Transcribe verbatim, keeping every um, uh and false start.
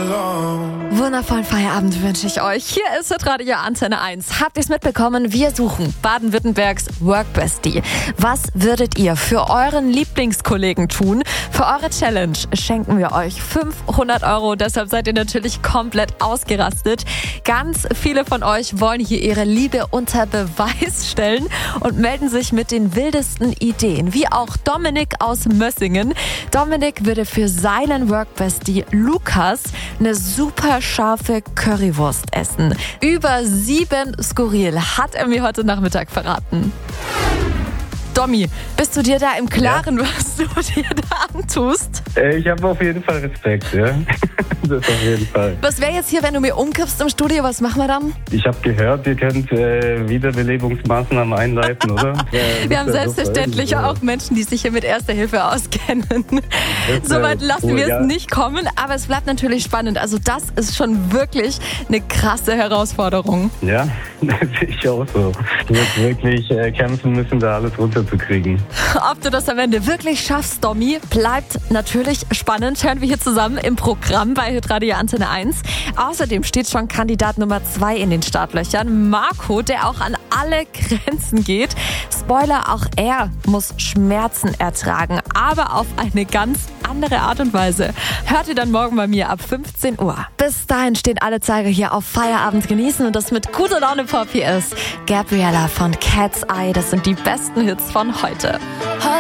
Wundervollen Feierabend wünsche ich euch. Hier ist Radio Antenne eins. Habt ihr es mitbekommen? Wir suchen Baden-Württembergs Workbestie. Was würdet ihr für euren Lieblingskollegen tun? Für eure Challenge schenken wir euch fünfhundert Euro. Deshalb seid ihr natürlich komplett ausgerastet. Ganz viele von euch wollen hier ihre Liebe unter Beweis stellen und melden sich mit den wildesten Ideen. Wie auch Dominik aus Mössingen. Dominik würde für seinen Workbestie Lukas eine super scharfe Currywurst essen. Über sieben skurril hat er mir heute Nachmittag verraten. Domi, bist du dir da im Klaren, ja, was du dir da antust? Äh, ich habe auf jeden Fall Respekt, ja. Das auf jeden Fall. Was wäre jetzt hier, wenn du mir umkippst im Studio? Was machen wir dann? Ich habe gehört, ihr könnt äh, Wiederbelebungsmaßnahmen einleiten, oder? Ja, wir haben selbstverständlich super. Auch Menschen, die sich hier mit Erster Hilfe auskennen. Soweit lassen cool, wir ja. es nicht kommen, aber es bleibt natürlich spannend. Also das ist schon wirklich eine krasse Herausforderung. Ja, das sehe ich auch so. Du wirst wirklich äh, kämpfen müssen, da alles runterzukriegen. Ob du das am Ende wirklich schaffst, Domi, bleibt natürlich spannend. Hören wir hier zusammen im Programm bei Radio Antenne eins. Außerdem steht schon Kandidat Nummer zwei in den Startlöchern. Marco, der auch an alle Grenzen geht. Spoiler, auch er muss Schmerzen ertragen, aber auf eine ganz andere Art und Weise. Hört ihr dann morgen bei mir ab fünfzehn Uhr. Bis dahin stehen alle Zeiger hier auf Feierabend genießen und das mit guter Laune Pop hier ist Gabriella von Cat's Eye. Das sind die besten Hits von heute.